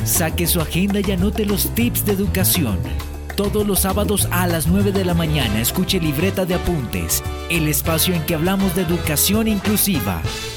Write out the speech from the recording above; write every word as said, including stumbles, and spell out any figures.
Saque su agenda y anote los tips de educación. Todos los sábados a las nueve de la mañana escuche Libreta de Apuntes, el espacio en que hablamos de educación inclusiva.